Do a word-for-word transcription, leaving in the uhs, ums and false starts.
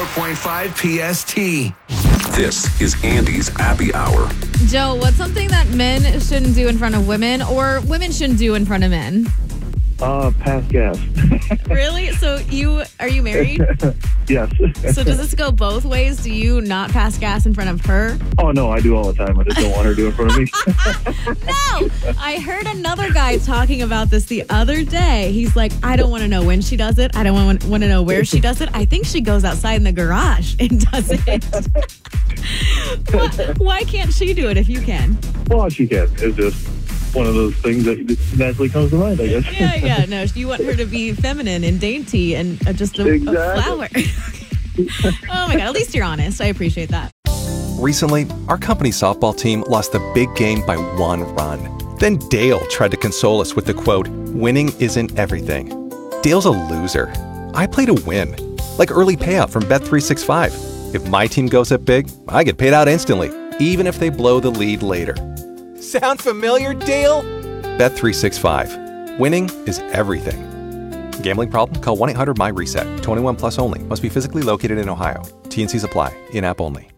four point five P S T. This is Andy's Happy Hour. Joe, what's something that men shouldn't do in front of women or women shouldn't do in front of men? Uh, pass gas. Really? So you, are you married? Yes. So does this go both ways? Do you not pass gas in front of her? Oh, no, I do all the time. I just don't want her to do it in front of me. No! I heard another guy talking about this the other day. He's like, I don't want to know when she does it. I don't want, want to know where she does it. I think she goes outside in the garage and does it. why, why can't she do it if you can? Well, she can. It's just one of those things that naturally comes to mind, I guess. Yeah, yeah. No, you want her to be feminine and dainty and uh, just a, Exactly. a flower. Oh, my God. At least you're honest. I appreciate that. Recently, our company softball team lost the big game by one run. Then Dale tried to console us with the quote, "Winning isn't everything." Dale's a loser. I play to win. Like early payout from Bet three sixty-five. If my team goes up big, I get paid out instantly, even if they blow the lead later. Sound familiar, Dale? Bet three sixty-five. Winning is everything. Gambling problem? Call one eight hundred M Y RESET. twenty-one plus only. Must be physically located in Ohio. T and Cs apply. In-app only.